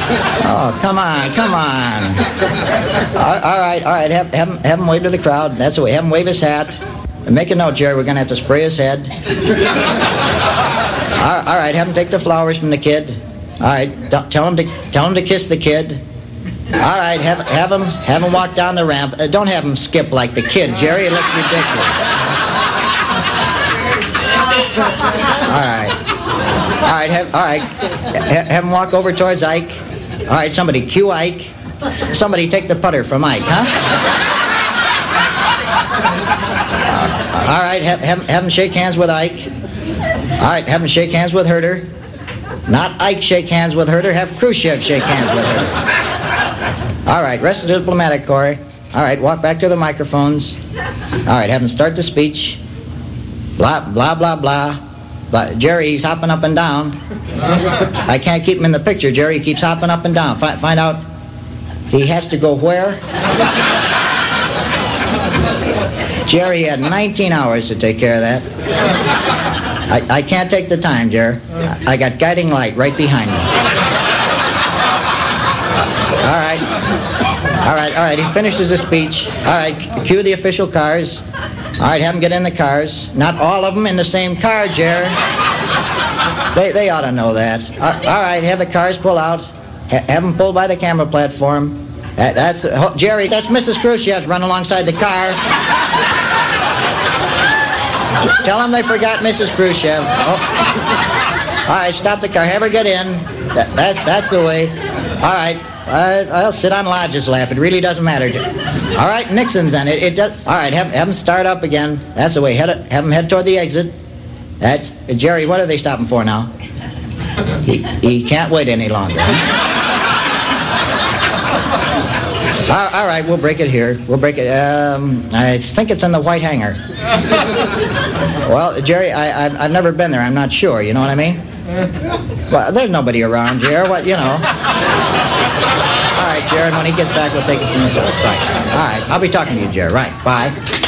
Oh, come on, come on. All right. Have him wave to the crowd. That's the way. Have him wave his hat. And make a note, Jerry. We're going to have to spray his head. All right. Have him take the flowers from the kid. All right. Tell him to kiss the kid. All right. Have him walk down the ramp. Don't have him skip like the kid, Jerry. It looks ridiculous. All right. Have him walk over towards Ike. All right, somebody cue Ike. Somebody take the putter from Ike, huh? All right, have him shake hands with Ike. All right, have him shake hands with Herder. Not Ike shake hands with Herder. Have Khrushchev shake hands with Herder. All right, rest of the diplomatic corps. All right, walk back to the microphones. All right, have him start the speech. Blah, blah, blah, blah. But Jerry, he's hopping up and down. I can't keep him in the picture, Jerry. He keeps hopping up and down. Find out he has to go where? Jerry had 19 hours to take care of that. I can't take the time, Jerry. I got guiding light right behind me. All right. He finishes his speech. All right, cue the official cars. All right, have them get in the cars. Not all of them in the same car, Jerry. They ought to know that. All right, have the cars pull out. Have them pulled by the camera platform. That's Jerry, that's Mrs. Khrushchev running alongside the car. Tell them they forgot Mrs. Khrushchev. Oh. All right, stop the car. Have her get in. That's the way. All right. I'll sit on Lodge's lap. It really doesn't matter. All right, Nixon's in it. It does. All right, have him start up again. That's the way. Have him head toward the exit. That's Jerry. What are they stopping for now? He can't wait any longer. All right, we'll break it here. We'll break it. I think it's in the White Hangar. Well, Jerry, I've never been there. I'm not sure. You know what I mean? Well, there's nobody around, Jerry. What, you know? All right, Jerry, when he gets back, we'll take it from the top. Right. All right, I'll be talking to you, Jerry. Right, bye.